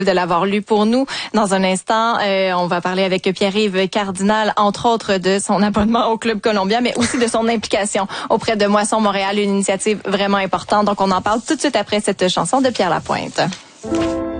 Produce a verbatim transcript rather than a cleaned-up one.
de l'avoir lu pour nous. Dans un instant, euh, on va parler avec Pierre-Yves Cardinal, entre autres de son abonnement au Club Colombien, mais aussi de son implication auprès de Moisson Montréal, une initiative vraiment importante. Donc, on en parle tout de suite après cette chanson de Pierre Lapointe.